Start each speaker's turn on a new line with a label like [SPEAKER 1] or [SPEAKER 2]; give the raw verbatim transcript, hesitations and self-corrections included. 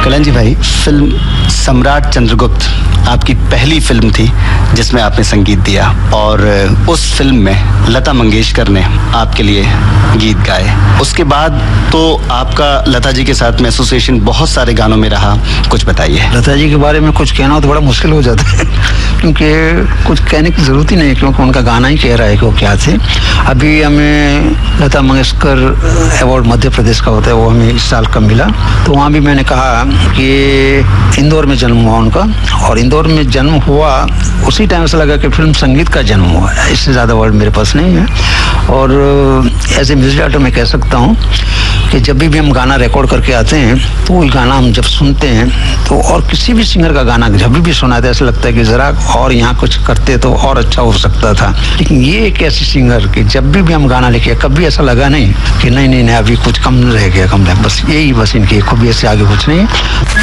[SPEAKER 1] कल्याण जी भाई, फिल्म सम्राट चंद्रगुप्त आपकी पहली फिल्म थी जिसमें आपने संगीत दिया और उस फिल्म में लता मंगेशकर ने आपके लिए गीत गाए। उसके बाद तो आपका लता जी के साथ में एसोसिएशन बहुत सारे गानों में रहा, कुछ बताइए।
[SPEAKER 2] लता जी के बारे में कुछ कहना तो बड़ा मुश्किल हो जाता है क्योंकि कुछ कहने की ज़रूरत ही नहीं है, क्योंकि उनका गाना ही कह रहा है कि वो क्या थे। अभी हमें लता मंगेशकर अवार्ड मध्य प्रदेश का होता है, वो हमें इस साल का मिला। तो वहाँ भी मैंने कहा कि इंदौर में जन्म हुआ उनका, और इंदौर में जन्म हुआ उसी टाइम से लगा कि फिल्म संगीत का जन्म हुआ। इससे ज़्यादा वर्ड मेरे पास नहीं है। और एज ए म्यूजिक डायरेक्टर मैं कह सकता हूँ कि जब भी, भी हम गाना रिकॉर्ड करके आते हैं तो वो गाना हम जब सुनते हैं तो, और किसी भी सिंगर का गाना जब भी, भी सुनाते हैं ऐसा लगता है कि ज़रा और यहाँ कुछ करते तो और अच्छा हो सकता था। लेकिन ये एक ऐसी सिंगर कि जब भी, भी हम गाना लिखे कभी ऐसा लगा नहीं कि नहीं नहीं नहीं अभी कुछ कम रह गया, कम रह, बस यही बस इनकी खूबी से आगे कुछ नहीं।